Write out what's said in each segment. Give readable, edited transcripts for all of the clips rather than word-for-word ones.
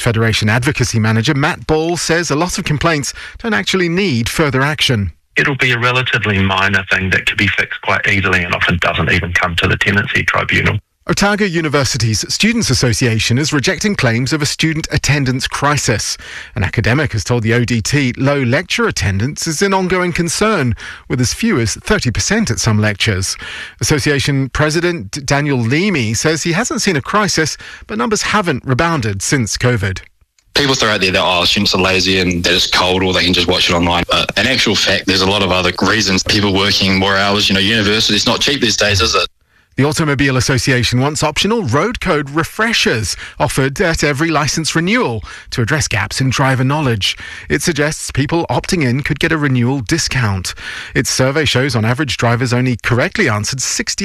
Federation Advocacy Manager Matt Ball says a lot of complaints don't actually need further action. It'll be a relatively minor thing that could be fixed quite easily and often doesn't even come to the tenancy tribunal. Otago University's Students' Association is rejecting claims of a student attendance crisis. An academic has told the ODT low lecture attendance is an ongoing concern, with as few as 30% at some lectures. Association President Daniel Leamy says he hasn't seen a crisis, but numbers haven't rebounded since COVID. People throw out there that, students are lazy and that it's cold or they can just watch it online. But in actual fact, there's a lot of other reasons. People working more hours, university's not cheap these days, is it? The Automobile Association wants optional road code refreshers offered at every licence renewal to address gaps in driver knowledge. It suggests people opting in could get a renewal discount. Its survey shows on average drivers only correctly answered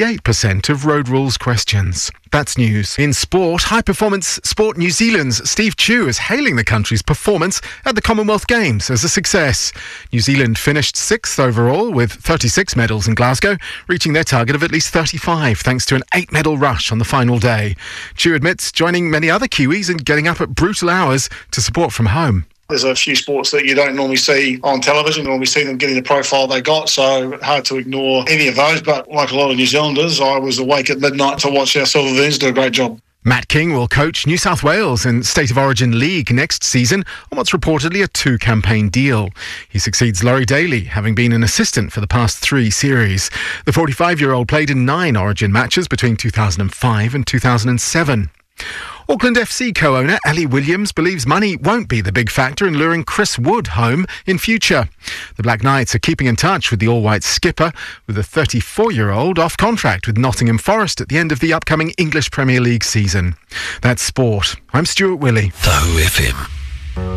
68% of road rules questions. That's news. In sport, High Performance Sport New Zealand's Steve Chu is hailing the country's performance at the Commonwealth Games as a success. New Zealand finished 6th overall with 36 medals in Glasgow, reaching their target of at least 35 thanks to an 8-medal rush on the final day. Chu admits joining many other Kiwis and getting up at brutal hours to support from home. There's a few sports that you don't normally see on television when we see them getting the profile they got, so hard to ignore any of those. But like a lot of New Zealanders, I was awake at midnight to watch our Silver Ferns do a great job. Matt King will coach New South Wales in State of Origin League next season on what's reportedly a 2-campaign deal. He succeeds Laurie Daly, having been an assistant for the past 3 series. The 45-year-old played in 9 Origin matches between 2005 and 2007. Auckland FC co-owner Ali Williams believes money won't be the big factor in luring Chris Wood home in future. The Black Knights are keeping in touch with the All-White skipper, with the 34-year-old off contract with Nottingham Forest at the end of the upcoming English Premier League season. That's sport. I'm Stuart Willey. The Who FM.